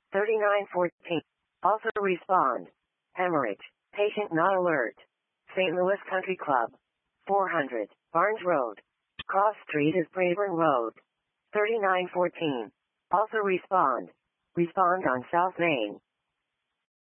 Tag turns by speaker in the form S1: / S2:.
S1: 3914. Also respond. Hemorrhage. Patient not alert. St. Louis Country Club. 400. Barnes Road. Cross Street is Braeburn Road. 3914. Also respond. Respond on South Main.